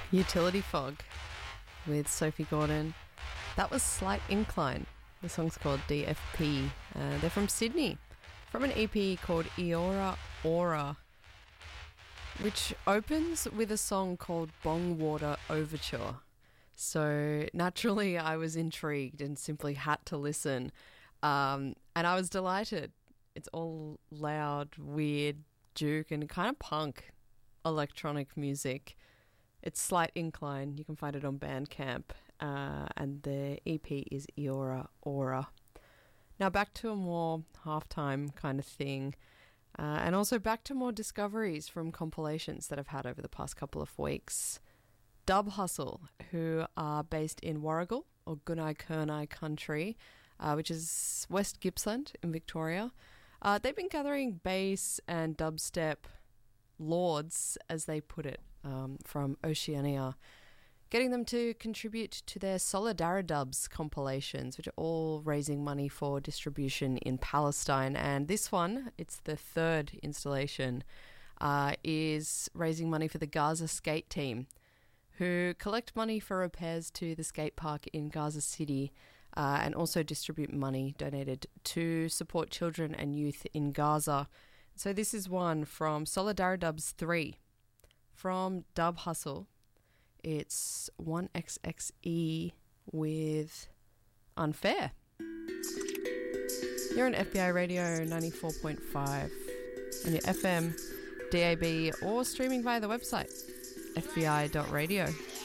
Utility Fog with Sophie Gordon. That was Slight Incline. The song's called DFP. They're from Sydney, from an EP called Eora Aura, which opens with a song called Bong Water Overture. So naturally I was intrigued and simply had to listen. And I was delighted. It's all loud, weird, juke and kind of punk electronic music. It's Slight Incline. You can find it on Bandcamp. And the EP is Eora Aura. Now back to a more halftime kind of thing. And also back to more discoveries from compilations that I've had over the past couple of weeks. Dub Hustle, who are based in Warragul, or Gunai Kurnai country, which is West Gippsland in Victoria. They've been gathering bass and dubstep lords, as they put it, from Oceania, getting them to contribute to their Solidaridubs compilations, which are all raising money for distribution in Palestine. And this one, it's the third installation, is raising money for the Gaza skate team, who collect money for repairs to the skate park in Gaza City, and also distribute money donated to support children and youth in Gaza. So this is one from Solidaridubs 3. From Dub Hustle, it's 1XXE with Unfair. You're on FBI Radio 94.5 on your FM, DAB, or streaming via the website, fbi.radio.